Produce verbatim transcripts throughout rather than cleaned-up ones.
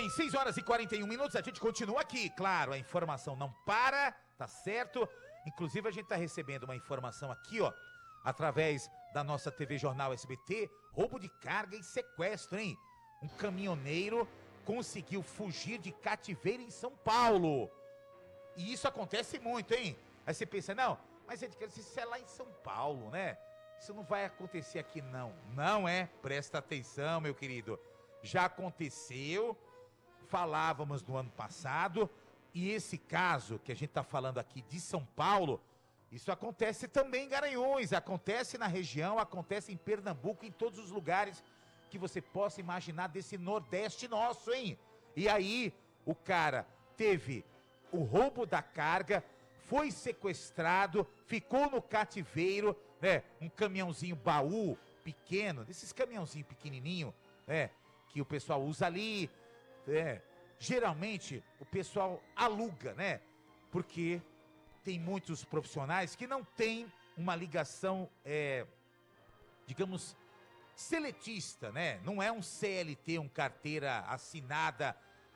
bem, seis horas e quarenta e um minutos, a gente continua aqui, claro, a informação não para, tá certo? Inclusive a gente tá recebendo uma informação aqui, ó, através da nossa T V Jornal S B T, roubo de carga e sequestro, hein? Um caminhoneiro conseguiu fugir de cativeiro em São Paulo. E isso acontece muito, hein? Aí você pensa, não, mas isso é lá em São Paulo, né? Isso não vai acontecer aqui, não. Não é? Presta atenção, meu querido. Já aconteceu, falávamos no ano passado, e esse caso que a gente tá falando aqui de São Paulo, isso acontece também em Garanhuns, acontece na região, acontece em Pernambuco, em todos os lugares que você possa imaginar desse Nordeste nosso, hein? E aí, o cara teve o roubo da carga, foi sequestrado, ficou no cativeiro, né? Um caminhãozinho baú pequeno, desses caminhãozinhos pequenininho, né? Que o pessoal usa ali, né? Geralmente o pessoal aluga, né? Porque tem muitos profissionais que não têm uma ligação, é, digamos, seletista, né? Não é um C L T, um carteira assinada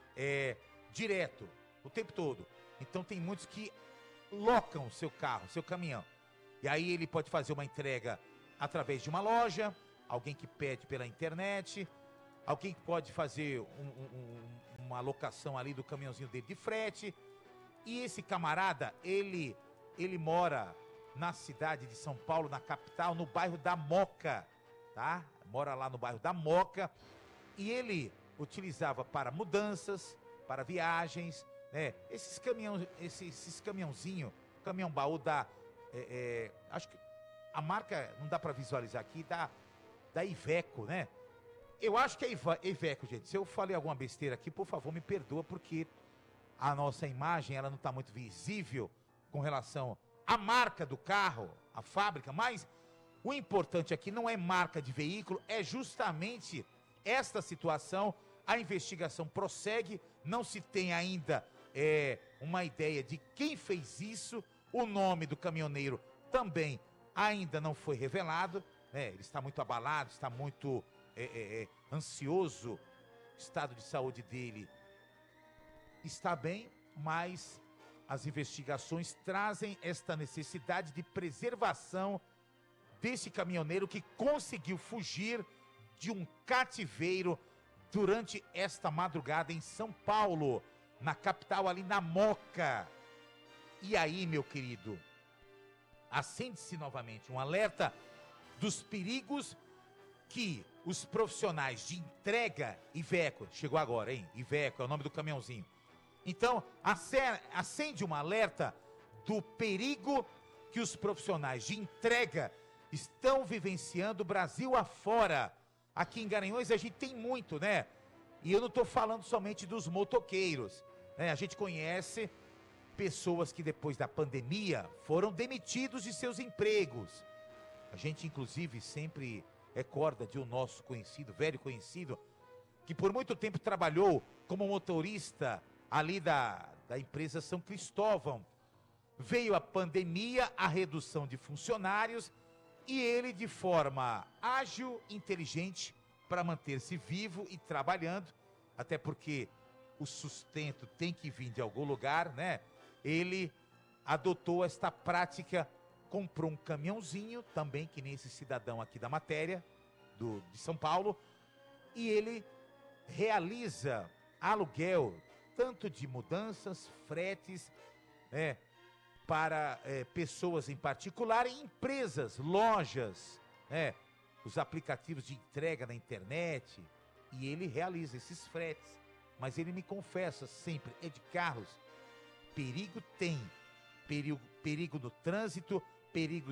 é, direto, o tempo todo. Então tem muitos que locam o seu carro, seu caminhão. E aí ele pode fazer uma entrega através de uma loja, alguém que pede pela internet, alguém que pode fazer um, um, uma locação ali do caminhãozinho dele de frete. E esse camarada, ele, ele mora na cidade de São Paulo, na capital, no bairro da Moca, tá? Mora lá no bairro da Moca. E ele utilizava para mudanças, para viagens, né? Esses caminhões, esses, esses caminhãozinhos, caminhão baú da... É, é, acho que a marca, não dá para visualizar aqui, da, da Iveco, né? Eu acho que é Iveco, gente. Se eu falei alguma besteira aqui, por favor, me perdoa, porque a nossa imagem, ela não está muito visível com relação à marca do carro, a fábrica, mas o importante aqui não é marca de veículo, é justamente esta situação. A investigação prossegue, não se tem ainda é, uma ideia de quem fez isso, o nome do caminhoneiro também ainda não foi revelado, né? Ele está muito abalado, está muito é, é, é, ansioso, o estado de saúde dele está bem, mas as investigações trazem esta necessidade de preservação desse caminhoneiro que conseguiu fugir de um cativeiro durante esta madrugada em São Paulo, na capital, ali na Moca. E aí, meu querido, acende-se novamente um alerta dos perigos que os profissionais de entrega, Iveco, chegou agora, hein? Iveco é o nome do caminhãozinho. Então, acende um alerta do perigo que os profissionais de entrega estão vivenciando Brasil afora. Aqui em Garanhuns a gente tem muito, né? E eu não estou falando somente dos motoqueiros, né? A gente conhece pessoas que depois da pandemia foram demitidos de seus empregos. A gente, inclusive, sempre recorda de um nosso conhecido, velho conhecido, que por muito tempo trabalhou como motorista ali da, da empresa São Cristóvão. Veio a pandemia, a redução de funcionários, e ele, de forma ágil, inteligente, para manter-se vivo e trabalhando, até porque o sustento tem que vir de algum lugar, né? Ele adotou esta prática, comprou um caminhãozinho, também que nem esse cidadão aqui da matéria, do, de São Paulo, e ele realiza aluguel, tanto de mudanças, fretes, né, para é, pessoas em particular, e empresas, lojas, né, os aplicativos de entrega na internet, e ele realiza esses fretes. Mas ele me confessa sempre, Ed Carlos, perigo tem, perigo, perigo no trânsito, perigo